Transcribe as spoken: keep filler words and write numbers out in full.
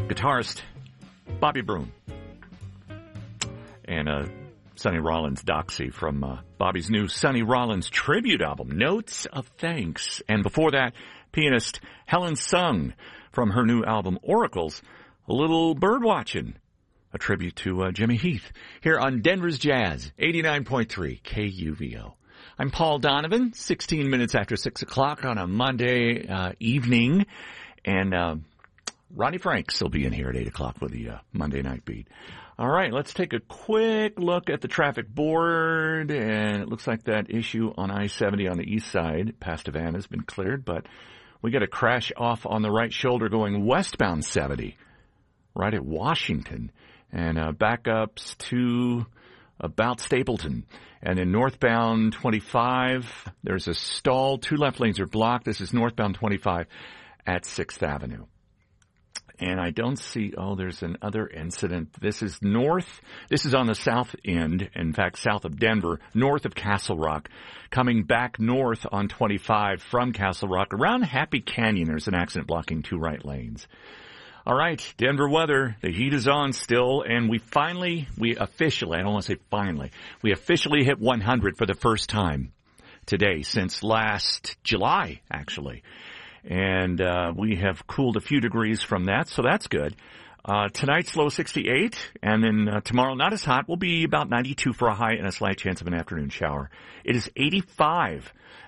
guitarist Bobby Broom. And uh, Sonny Rollins, Doxy, from uh, Bobby's new Sonny Rollins tribute album, Notes of Thanks. And before that, pianist Helen Sung from her new album, Oracles, a little bird watching, a tribute to uh, Jimmy Heath, here on Denver's Jazz, eighty-nine point three K U V O. I'm Paul Donovan, sixteen minutes after six o'clock on a Monday uh, evening, and uh, Ronnie Franks will be in here at eight o'clock with the uh, Monday Night Beat. All right, let's take a quick look at the traffic board, and it looks like that issue on I seventy on the east side past Havana has been cleared, but we got a crash off on the right shoulder going westbound seventy, right at Washington, and uh, backups to about Stapleton. And in northbound twenty-five, there's a stall. Two left lanes are blocked. This is northbound twenty-five at sixth Avenue. And I don't see, oh, there's another incident. This is north, this is on the south end, in fact, south of Denver, north of Castle Rock, coming back north on twenty-five from Castle Rock. Around Happy Canyon, there's an accident blocking two right lanes. All right, Denver weather, the heat is on still, and we finally, we officially, I don't want to say finally, we officially hit one hundred for the first time today since last July, actually. And uh, we have cooled a few degrees from that, so that's good. Uh, tonight's low sixty-eight, and then uh, tomorrow not as hot. Will be about ninety-two for a high and a slight chance of an afternoon shower. It is eighty-five